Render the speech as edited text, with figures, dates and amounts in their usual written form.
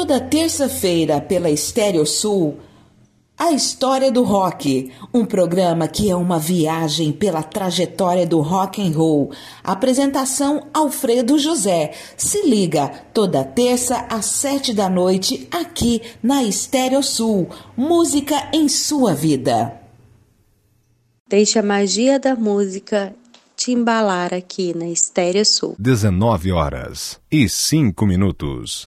Toda terça-feira pela Estéreo Sul, A História do Rock, um programa que é uma viagem pela trajetória do rock and roll. Apresentação Alfredo José. Se liga, toda terça às 7 da noite, aqui na Estéreo Sul. Música em sua vida. Deixa a magia da música te embalar aqui na Estéreo Sul. 19h05.